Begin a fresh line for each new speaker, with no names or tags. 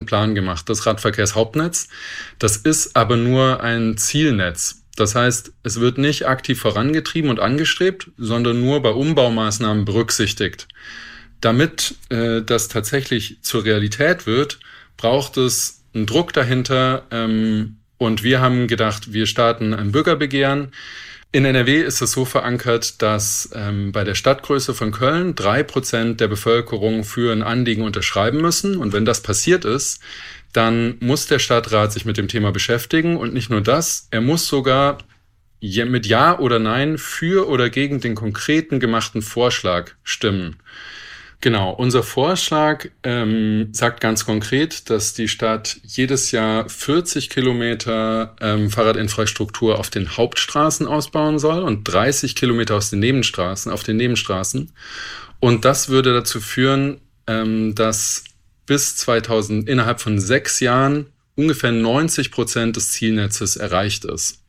Plan gemacht, das Radverkehrshauptnetz. Das ist aber nur ein Zielnetz. Das heißt, es wird nicht aktiv vorangetrieben und angestrebt, sondern nur bei Umbaumaßnahmen berücksichtigt. Damit das tatsächlich zur Realität wird, braucht es einen Druck dahinter. Und wir haben gedacht, wir starten ein Bürgerbegehren. In NRW ist es so verankert, dass bei der Stadtgröße von Köln 3% der Bevölkerung für ein Anliegen unterschreiben müssen. Und wenn das passiert ist, dann muss der Stadtrat sich mit dem Thema beschäftigen. Und nicht nur das, er muss sogar mit Ja oder Nein für oder gegen den konkreten gemachten Vorschlag stimmen. Genau, unser Vorschlag sagt ganz konkret, dass die Stadt jedes Jahr 40 Kilometer Fahrradinfrastruktur auf den Hauptstraßen ausbauen soll und 30 Kilometer auf den Nebenstraßen. Und das würde dazu führen, dass innerhalb von 6 Jahren ungefähr 90% des Zielnetzes erreicht ist.